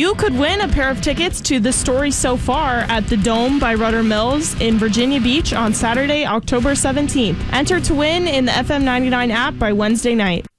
You could win a pair of tickets to The Story So Far at the Dome by Rudder Mills in Virginia Beach on Saturday, October 17th. Enter to win in the FM 99 app by Wednesday night.